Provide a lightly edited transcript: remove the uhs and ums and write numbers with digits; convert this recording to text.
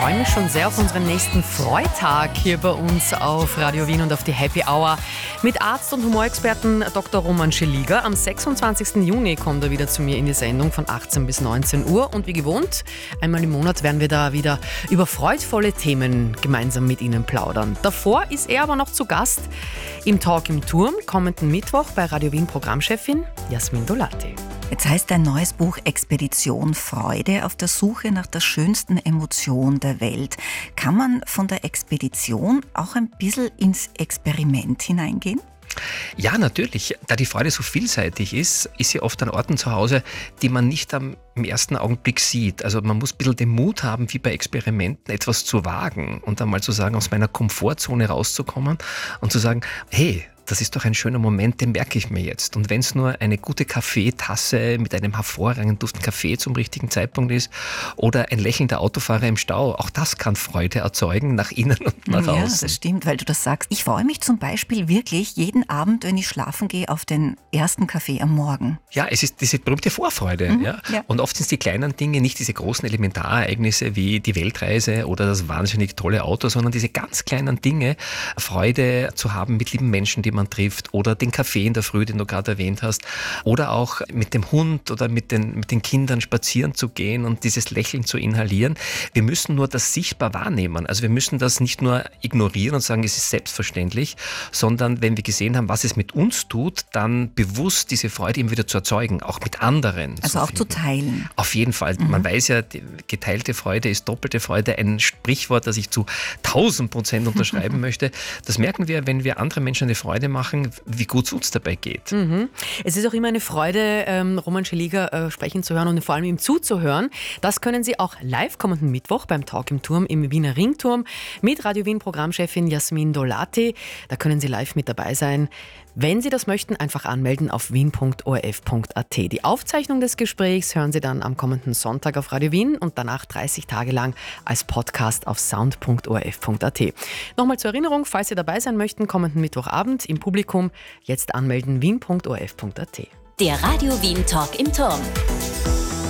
freue mich schon sehr auf unseren nächsten Freitag hier bei uns auf Radio Wien und auf die Happy Hour mit Arzt und Humorexperten Dr. Roman Scheliger. Am 26. Juni kommt er wieder zu mir in die Sendung von 18 bis 19 Uhr. Und wie gewohnt, einmal im Monat werden wir da wieder über freudvolle Themen gemeinsam mit Ihnen plaudern. Davor ist er aber noch zu Gast im Talk im Turm, kommenden Mittwoch bei Radio Wien Programmchefin Jasmin Dolati. Jetzt heißt dein neues Buch Expedition Freude auf der Suche nach der schönsten Emotion der Welt. Kann man von der Expedition auch ein bisschen ins Experiment hineingehen? Ja, natürlich. Da die Freude so vielseitig ist sie oft an Orten zu Hause, die man nicht im ersten Augenblick sieht. Also man muss ein bisschen den Mut haben, wie bei Experimenten etwas zu wagen und einmal zu sagen, aus meiner Komfortzone rauszukommen und zu sagen, hey, das ist doch ein schöner Moment, den merke ich mir jetzt. Und wenn es nur eine gute Kaffeetasse mit einem hervorragend duftenden Kaffee zum richtigen Zeitpunkt ist oder ein lächelnder Autofahrer im Stau, auch das kann Freude erzeugen, nach innen und nach außen. Ja, das stimmt, weil du das sagst. Ich freue mich zum Beispiel wirklich jeden Abend, wenn ich schlafen gehe, auf den ersten Kaffee am Morgen. Ja, es ist diese berühmte Vorfreude. Ja? Und oft sind es die kleinen Dinge, nicht diese großen Elementarereignisse wie die Weltreise oder das wahnsinnig tolle Auto, sondern diese ganz kleinen Dinge, Freude zu haben mit lieben Menschen, die man trifft, oder den Kaffee in der Früh, den du gerade erwähnt hast, oder auch mit dem Hund oder mit den Kindern spazieren zu gehen und dieses Lächeln zu inhalieren. Wir müssen nur das sichtbar wahrnehmen. Also wir müssen das nicht nur ignorieren und sagen, es ist selbstverständlich, sondern wenn wir gesehen haben, was es mit uns tut, dann bewusst diese Freude immer wieder zu erzeugen, auch mit anderen. Also auch zu teilen. Auf jeden Fall. Man weiß ja, geteilte Freude ist doppelte Freude, ein Sprichwort, das ich zu 1000% unterschreiben möchte. Das merken wir, wenn wir anderen Menschen eine Freude machen, wie gut es uns dabei geht. Es ist auch immer eine Freude, Roman Scheliger sprechen zu hören und vor allem ihm zuzuhören. Das können Sie auch live kommenden Mittwoch beim Talk im Turm im Wiener Ringturm mit Radio Wien Programmchefin Jasmin Dolati. Da können Sie live mit dabei sein. Wenn Sie das möchten, einfach anmelden auf wien.orf.at. Die Aufzeichnung des Gesprächs hören Sie dann am kommenden Sonntag auf Radio Wien und danach 30 Tage lang als Podcast auf sound.orf.at. Nochmal zur Erinnerung, falls Sie dabei sein möchten, kommenden Mittwochabend im Publikum, jetzt anmelden wien.orf.at. Der Radio Wien Talk im Turm.